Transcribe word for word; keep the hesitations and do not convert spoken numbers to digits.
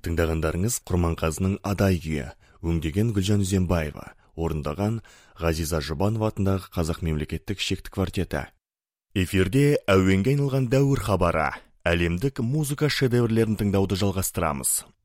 Тыңдағандарыңыз Құрманғазының Адай күйі, өңдеген Гүлжан Үзенбаева, орындаған Ғазиза Жұбанова атындағы Қазақ мемлекеттік шекті квартеті. Эфирде әуенге айналған дәуір хабары, әлемдік музыка шедеврлерін тыңдауды жалғастырамыз.